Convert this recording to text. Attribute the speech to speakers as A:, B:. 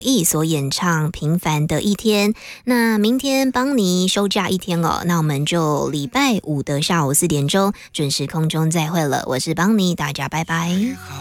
A: 意所演唱《平凡的一天》。那明天邦尼休假一天哦，那我们就礼拜五的下午4点钟准时空中再会了。我是邦尼，大家拜拜。